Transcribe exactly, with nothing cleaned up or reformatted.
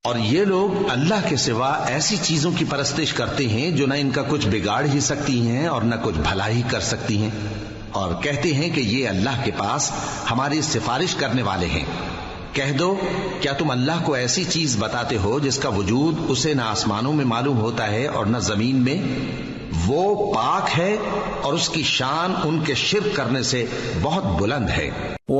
और ये लोग अल्लाह के सिवा ऐसी चीजों की परस्तिश करते हैं जो न इनका कुछ बिगाड़ ही सकती हैं और न कुछ भला ही कर सकती हैं, और कहते हैं कि ये अल्लाह के पास हमारी सिफारिश करने वाले हैं। कह दो, क्या तुम अल्लाह को ऐसी चीज बताते हो जिसका वजूद उसे न आसमानों में मालूम होता है और न जमीन में? वो पाक है और उसकी शान उनके शिर्क करने से बहुत बुलंद है।